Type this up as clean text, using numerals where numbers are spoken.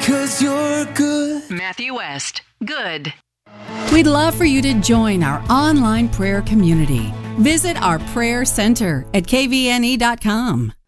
'cause you're good. Matthew West, good. We'd love for you to join our online prayer community. Visit our prayer center at kvne.com.